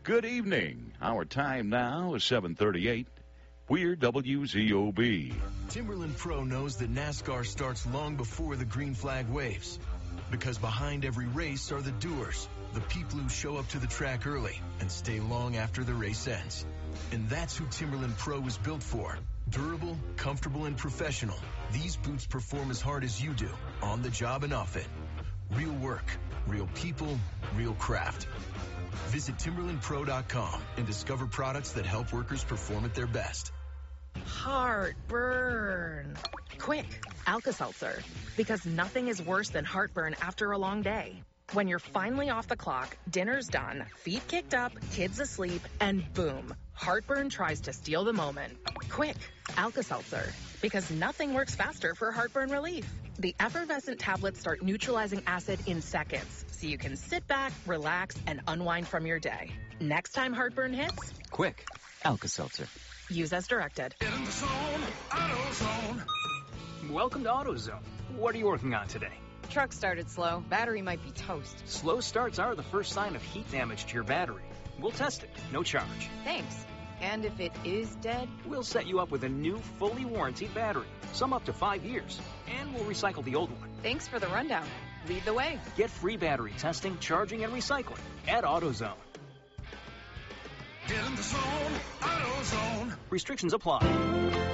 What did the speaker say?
Good evening. Our time now is 7:38. We're WZOB. Timberland Pro knows that NASCAR starts long before the green flag waves. Because behind every race are the doers, the people who show up to the track early and stay long after the race ends. And that's who Timberland Pro is built for. Durable, comfortable, and professional. These boots perform as hard as you do, on the job and off it. Real work, real people, real craft. Visit TimberlandPro.com and discover products that help workers perform at their best. Heartburn. Quick, Alka-Seltzer. Because nothing is worse than heartburn after a long day. When you're finally off the clock, dinner's done, feet kicked up, kids asleep, and boom, heartburn tries to steal the moment. Quick, Alka-Seltzer. Because nothing works faster for heartburn relief. The effervescent tablets start neutralizing acid in seconds, so you can sit back, relax, and unwind from your day. Next time heartburn hits, quick, Alka-Seltzer. Use as directed. Get in the zone, AutoZone. Welcome to AutoZone. What are you working on today? Truck started slow. Battery might be toast. Slow starts are the first sign of heat damage to your battery. We'll test it, no charge. Thanks. And if it is dead? We'll set you up with a new, fully warranted battery, some up to 5 years, and we'll recycle the old one. Thanks for the rundown. Lead the way. Get free battery testing, charging, and recycling at AutoZone. Get in the zone, AutoZone. Restrictions apply.